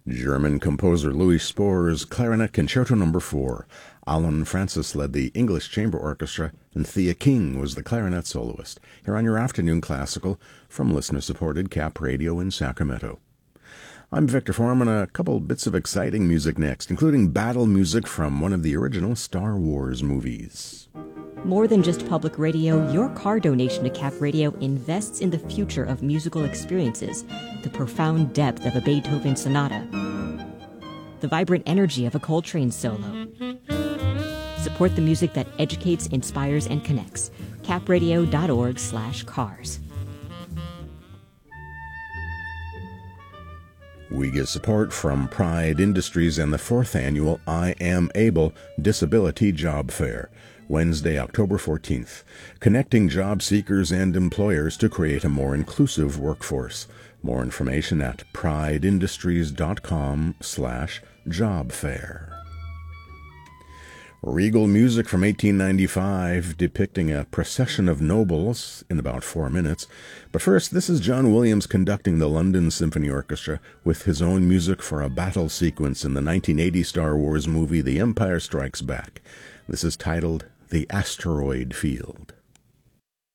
German composer Louis Spohr's Clarinet Concerto No. 4. Alan Francis led the English Chamber Orchestra, and Thea King was the clarinet soloist. Here on your Afternoon Classical from listener-supported Cap Radio in Sacramento. I'm Victor Foreman. A couple bits of exciting music next, including battle music from one of the original Star Wars movies. More than just public radio, your car donation to Cap Radio invests in the future of musical experiences, the profound depth of a Beethoven sonata, the vibrant energy of a Coltrane solo. Support the music that educates, inspires, and connects. capradio.org/cars. We get support from Pride Industries and the 4th annual I Am Able Disability Job Fair, Wednesday, October 14th, connecting job seekers and employers to create a more inclusive workforce. More information at prideindustries.com/jobfair. Regal music from 1895, depicting a procession of nobles in about 4 minutes. But first, this is John Williams conducting the London Symphony Orchestra with his own music for a battle sequence in the 1980 Star Wars movie The Empire Strikes Back. This is titled The Asteroid Field.